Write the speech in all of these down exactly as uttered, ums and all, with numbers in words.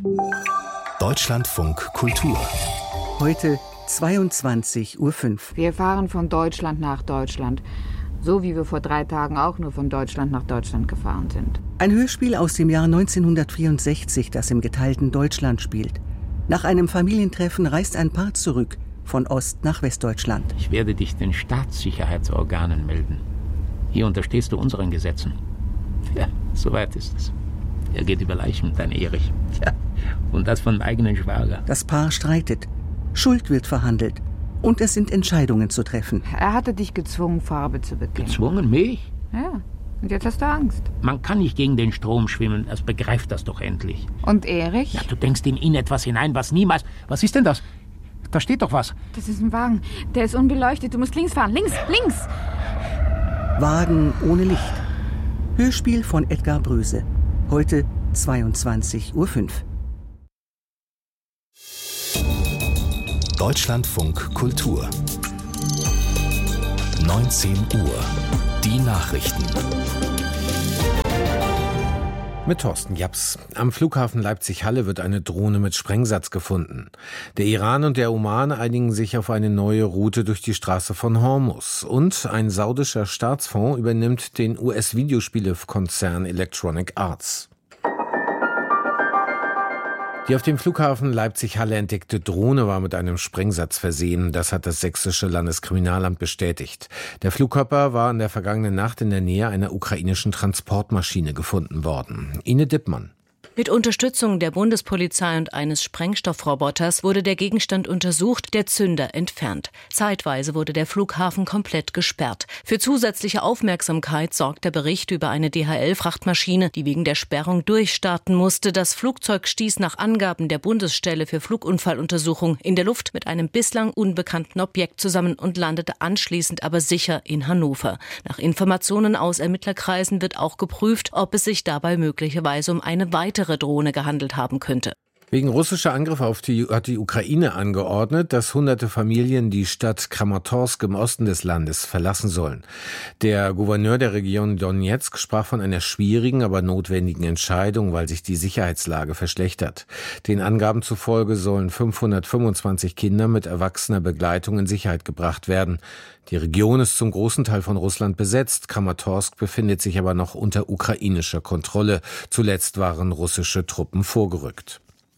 Deutschlandfunk Kultur. Heute zweiundzwanzig Uhr fünf. Wir fahren von Deutschland nach Deutschland. So wie wir vor drei Tagen auch nur von Deutschland nach Deutschland gefahren sind. Ein Hörspiel aus dem Jahr neunzehnhundertvierundsechzig, das im geteilten Deutschland spielt. Nach einem Familientreffen reist ein Paar zurück, von Ost- nach Westdeutschland. Ich werde dich den Staatssicherheitsorganen melden. Hier unterstehst du unseren Gesetzen. Ja, soweit ist es. Er geht über Leichen, dein Erich. Ja, und das von eigenen Schwager. Das Paar streitet. Schuld wird verhandelt. Und es sind Entscheidungen zu treffen. Er hatte dich gezwungen, Farbe zu bekennen. Gezwungen? Mich? Ja, und jetzt hast du Angst. Man kann nicht gegen den Strom schwimmen, das begreift das doch endlich. Und Erich? Ja, du denkst in ihn etwas hinein, was niemals... Was ist denn das? Da steht doch was. Das ist ein Wagen, der ist unbeleuchtet. Du musst links fahren, links, links! Wagen ohne Licht. Hörspiel von Edgar Bröse. Heute zweiundzwanzig Uhr fünf. Deutschlandfunk Kultur. neunzehn Uhr. Die Nachrichten. Mit Thorsten Japs. Am Flughafen Leipzig-Halle wird eine Drohne mit Sprengsatz gefunden. Der Iran und der Oman einigen sich auf eine neue Route durch die Straße von Hormuz. Und ein saudischer Staatsfonds übernimmt den U S-Videospielekonzern Electronic Arts. Die auf dem Flughafen Leipzig-Halle entdeckte Drohne war mit einem Sprengsatz versehen. Das hat das sächsische Landeskriminalamt bestätigt. Der Flugkörper war in der vergangenen Nacht in der Nähe einer ukrainischen Transportmaschine gefunden worden. Ine Dippmann. Mit Unterstützung der Bundespolizei und eines Sprengstoffroboters wurde der Gegenstand untersucht, der Zünder entfernt. Zeitweise wurde der Flughafen komplett gesperrt. Für zusätzliche Aufmerksamkeit sorgt der Bericht über eine D H L-Frachtmaschine, die wegen der Sperrung durchstarten musste. Das Flugzeug stieß nach Angaben der Bundesstelle für Flugunfalluntersuchung in der Luft mit einem bislang unbekannten Objekt zusammen und landete anschließend aber sicher in Hannover. Nach Informationen aus Ermittlerkreisen wird auch geprüft, ob es sich dabei möglicherweise um eine weitere Drohne gehandelt haben könnte. Wegen russischer Angriffe auf die, hat die Ukraine angeordnet, dass hunderte Familien die Stadt Kramatorsk im Osten des Landes verlassen sollen. Der Gouverneur der Region Donetsk sprach von einer schwierigen, aber notwendigen Entscheidung, weil sich die Sicherheitslage verschlechtert. Den Angaben zufolge sollen fünfhundertfünfundzwanzig Kinder mit erwachsener Begleitung in Sicherheit gebracht werden. Die Region ist zum großen Teil von Russland besetzt. Kramatorsk befindet sich aber noch unter ukrainischer Kontrolle. Zuletzt waren russische Truppen vorgerückt.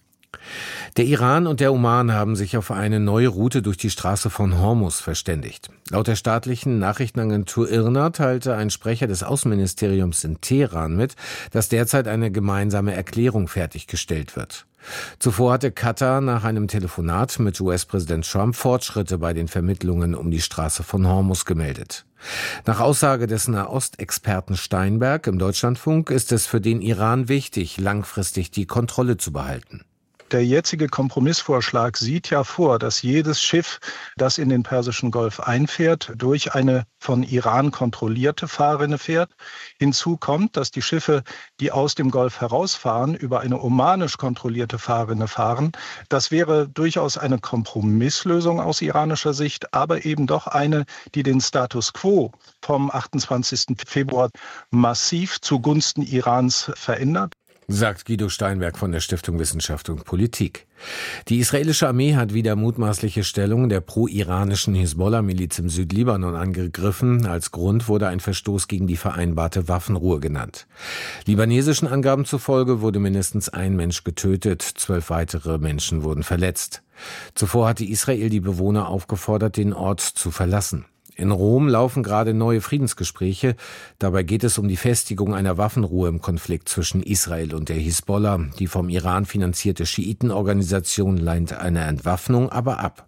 Der Iran und der Oman haben sich auf eine neue Route durch die Straße von Hormuz verständigt. Laut der staatlichen Nachrichtenagentur I R N A teilte ein Sprecher des Außenministeriums in Teheran mit, dass derzeit eine gemeinsame Erklärung fertiggestellt wird. Zuvor hatte Katar nach einem Telefonat mit U S-Präsident Trump Fortschritte bei den Vermittlungen um die Straße von Hormuz gemeldet. Nach Aussage des Nahostexperten Steinberg im Deutschlandfunk ist es für den Iran wichtig, langfristig die Kontrolle zu behalten. Der jetzige Kompromissvorschlag sieht ja vor, dass jedes Schiff, das in den Persischen Golf einfährt, durch eine von Iran kontrollierte Fahrrinne fährt. Hinzu kommt, dass die Schiffe, die aus dem Golf herausfahren, über eine omanisch kontrollierte Fahrrinne fahren. Das wäre durchaus eine Kompromisslösung aus iranischer Sicht, aber eben doch eine, die den Status quo vom achtundzwanzigsten Februar massiv zugunsten Irans verändert. Sagt Guido Steinberg von der Stiftung Wissenschaft und Politik. Die israelische Armee hat wieder mutmaßliche Stellungen der pro-iranischen Hisbollah-Miliz im Südlibanon angegriffen. Als Grund wurde ein Verstoß gegen die vereinbarte Waffenruhe genannt. Libanesischen Angaben zufolge wurde mindestens ein Mensch getötet, zwölf weitere Menschen wurden verletzt. Zuvor hatte Israel die Bewohner aufgefordert, den Ort zu verlassen. In Rom laufen gerade neue Friedensgespräche. Dabei geht es um die Festigung einer Waffenruhe im Konflikt zwischen Israel und der Hisbollah. Die vom Iran finanzierte Schiitenorganisation lehnt eine Entwaffnung aber ab.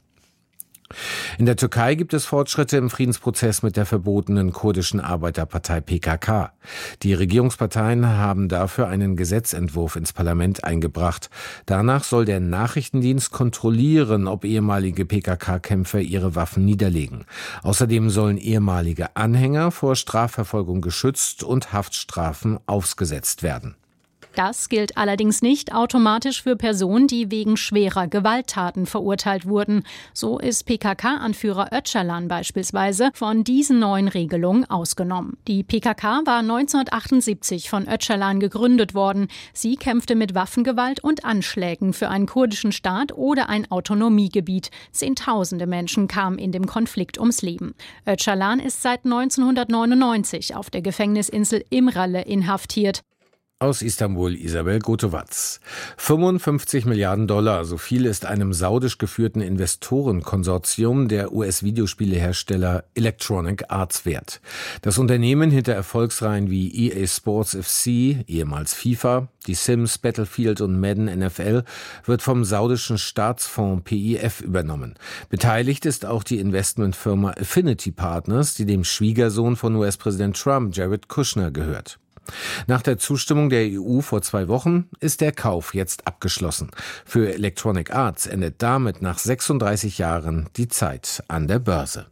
In der Türkei gibt es Fortschritte im Friedensprozess mit der verbotenen kurdischen Arbeiterpartei P K K. Die Regierungsparteien haben dafür einen Gesetzentwurf ins Parlament eingebracht. Danach soll der Nachrichtendienst kontrollieren, ob ehemalige P K K-Kämpfer ihre Waffen niederlegen. Außerdem sollen ehemalige Anhänger vor Strafverfolgung geschützt und Haftstrafen ausgesetzt werden. Das gilt allerdings nicht automatisch für Personen, die wegen schwerer Gewalttaten verurteilt wurden. So ist P K K-Anführer Öcalan beispielsweise von diesen neuen Regelungen ausgenommen. Die P K K war neunzehnhundertachtundsiebzig von Öcalan gegründet worden. Sie kämpfte mit Waffengewalt und Anschlägen für einen kurdischen Staat oder ein Autonomiegebiet. Zehntausende Menschen kamen in dem Konflikt ums Leben. Öcalan ist seit neunzehnhundertneunundneunzig auf der Gefängnisinsel Imrale inhaftiert. Aus Istanbul Isabel Gotowatz. fünfundfünfzig Milliarden Dollar, so viel ist einem saudisch geführten Investorenkonsortium der U S-Videospielehersteller Electronic Arts wert. Das Unternehmen hinter Erfolgsreihen wie E A Sports F C, ehemals FIFA, die Sims, Battlefield und Madden N F L, wird vom saudischen Staatsfonds P I F übernommen. Beteiligt ist auch die Investmentfirma Affinity Partners, die dem Schwiegersohn von U S-Präsident Trump, Jared Kushner, gehört. Nach der Zustimmung der E U vor zwei Wochen ist der Kauf jetzt abgeschlossen. Für Electronic Arts endet damit nach sechsunddreißig Jahren die Zeit an der Börse.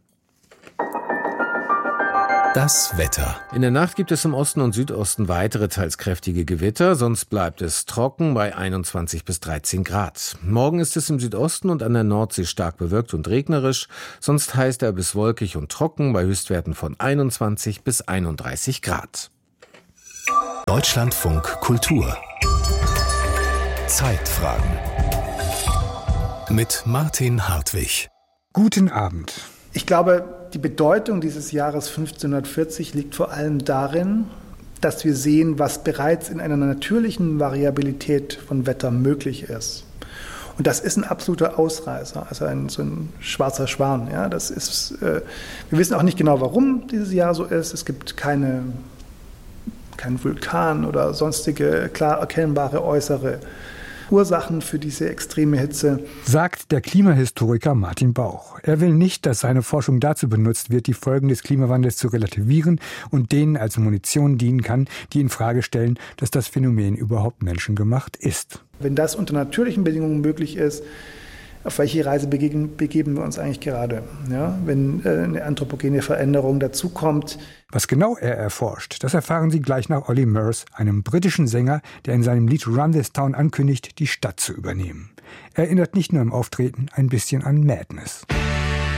Das Wetter. In der Nacht gibt es im Osten und Südosten weitere teils kräftige Gewitter, sonst bleibt es trocken bei einundzwanzig bis dreizehn Grad. Morgen ist es im Südosten und an der Nordsee stark bewölkt und regnerisch, sonst heißer bis wolkig und trocken bei Höchstwerten von einundzwanzig bis einunddreißig Grad. Deutschlandfunk Kultur. Zeitfragen. Mit Martin Hartwig. Guten Abend. Ich glaube, die Bedeutung dieses Jahres fünfzehnhundertvierzig liegt vor allem darin, dass wir sehen, was bereits in einer natürlichen Variabilität von Wetter möglich ist. Und das ist ein absoluter Ausreißer, also ein, so ein schwarzer Schwan. Ja, das ist, äh, wir wissen auch nicht genau, warum dieses Jahr so ist. Es gibt keine kein Vulkan oder sonstige klar erkennbare äußere Ursachen für diese extreme Hitze. Sagt der Klimahistoriker Martin Bauch. Er will nicht, dass seine Forschung dazu benutzt wird, die Folgen des Klimawandels zu relativieren und denen als Munition dienen kann, die in Frage stellen, dass das Phänomen überhaupt menschengemacht ist. Wenn das unter natürlichen Bedingungen möglich ist, auf welche Reise begeben, begeben wir uns eigentlich gerade? Ja, wenn äh, eine anthropogene Veränderung dazukommt. Was genau er erforscht, das erfahren Sie gleich nach Olly Murs, einem britischen Sänger, der in seinem Lied Run This Town ankündigt, die Stadt zu übernehmen. Er erinnert nicht nur im Auftreten ein bisschen an Madness.